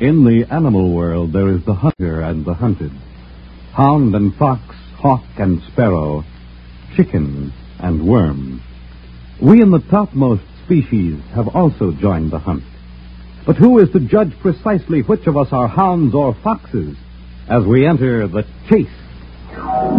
In the animal world, there is the hunter and the hunted, hound and fox, hawk and sparrow, chicken and worm. We in the topmost species have also joined the hunt. But who is to judge precisely which of us are hounds or foxes as we enter the chase?